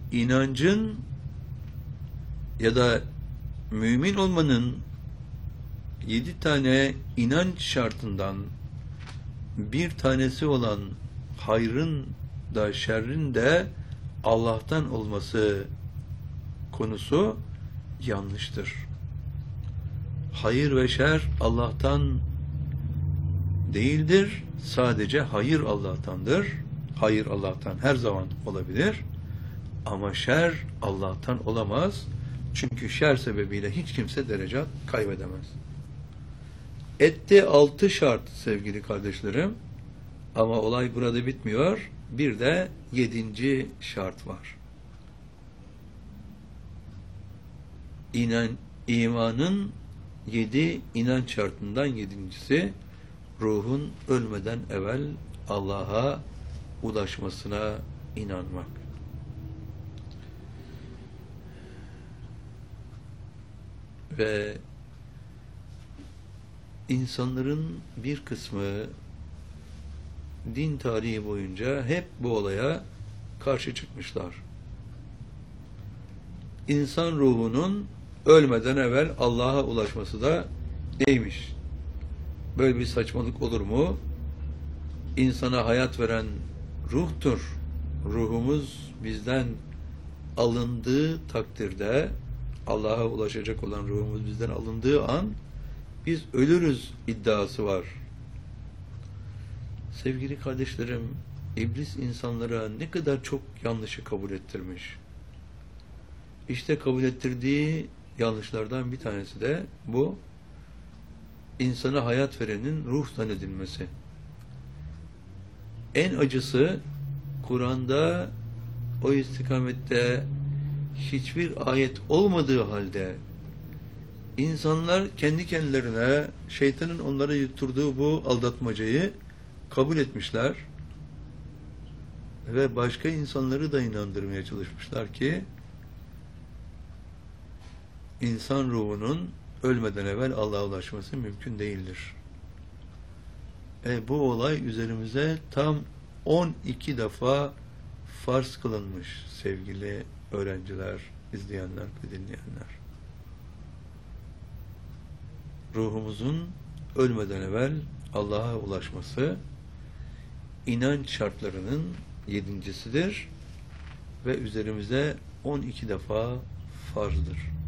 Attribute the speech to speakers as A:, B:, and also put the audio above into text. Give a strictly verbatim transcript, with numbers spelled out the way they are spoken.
A: inancın ya da mümin olmanın yedi tane inanç şartından bir tanesi olan hayrın da şerrin de Allah'tan olması konusu yanlıştır. Hayır ve şer Allah'tan değildir. Sadece hayır Allah'tandır. Hayır Allah'tan her zaman olabilir. Ama şer Allah'tan olamaz. Çünkü şer sebebiyle hiç kimse derece kaybedemez. Etti altı şart sevgili kardeşlerim. Ama olay burada bitmiyor. Bir de yedinci şart var. İnan, imanın yedi inanç şartından yedincisi, ruhun ölmeden evvel Allah'a ulaşmasına inanmak. Ve insanların bir kısmı din tarihi boyunca hep bu olaya karşı çıkmışlar. İnsan ruhunun ölmeden evvel Allah'a ulaşması da neymiş? Böyle bir saçmalık olur mu? İnsana hayat veren ruhtur. Ruhumuz bizden alındığı takdirde, Allah'a ulaşacak olan ruhumuz bizden alındığı an biz ölürüz iddiası var. Sevgili kardeşlerim, İblis insanlara ne kadar çok yanlışı kabul ettirmiş. İşte kabul ettirdiği yanlışlardan bir tanesi de bu, insana hayat verenin ruh zannedilmesi. En acısı, Kur'an'da o istikamette hiçbir ayet olmadığı halde insanlar kendi kendilerine şeytanın onlara yutturduğu bu aldatmacayı kabul etmişler ve başka insanları da inandırmaya çalışmışlar ki insan ruhunun ölmeden evvel Allah'a ulaşması mümkün değildir. E, bu olay üzerimize tam on iki defa farz kılınmış sevgili öğrenciler, izleyenler ve dinleyenler. Ruhumuzun ölmeden evvel Allah'a ulaşması inanç şartlarının yedincisidir ve üzerimize on iki defa farzdır.